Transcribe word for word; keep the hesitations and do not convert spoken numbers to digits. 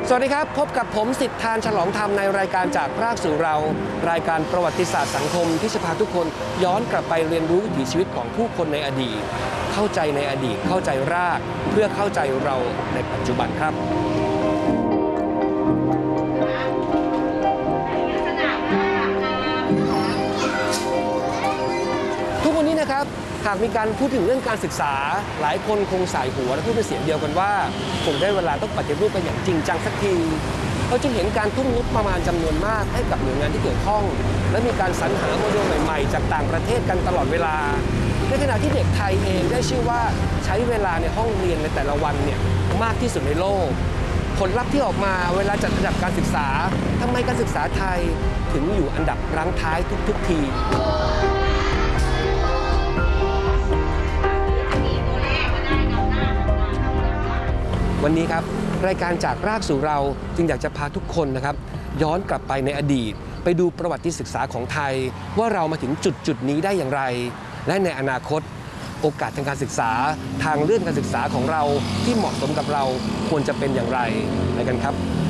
สวัสดีครับพบกับผมสิทธานฉลองธรรมในรายการจากรากสู่เรารายการประวัติศาสตร์สังคมที่จะพาทุกคนย้อนกลับไปเรียนรู้วิถีชีวิตของผู้คนในอดีตเข้าใจในอดีตเข้าใจรากเพื่อเข้าใจเราในปัจจุบันครับทุกวันนี้นะครับหากมีการพูดถึงเรื่องการศึกษาหลายคนคงสายหัวและพูดเป็นเสียงเดียวกันว่าคงได้เวลาต้องปฏิรูปกันอย่างจริงจังสักทีเราจึงเห็นการทุ่มงบประมาณจำนวนมากให้กับหน่วยงานที่เกี่ยวข้องและมีการสรรหาโมเดลใหม่ๆจากต่างประเทศกันตลอดเวลาในขณะที่เด็กไทยเองได้ชื่อว่าใช้เวลาในห้องเรียนในแต่ละวันเนี่ยมากที่สุดในโลกผลลัพธ์ที่ออกมาเวลาจัดอันดับการศึกษาทำไมการศึกษาไทยถึงอยู่อันดับรั้งท้ายทุกๆทีวันนี้ครับรายการจากรากสู่เราจึงอยากจะพาทุกคนนะครับย้อนกลับไปในอดีตไปดูประวัติศึกษาของไทยว่าเรามาถึงจุดจุดนี้ได้อย่างไรและในอนาคตโอกาสทางการศึกษาทางเลื่อนการศึกษาของเราที่เหมาะสมกับเราควรจะเป็นอย่างไรไปกันครับ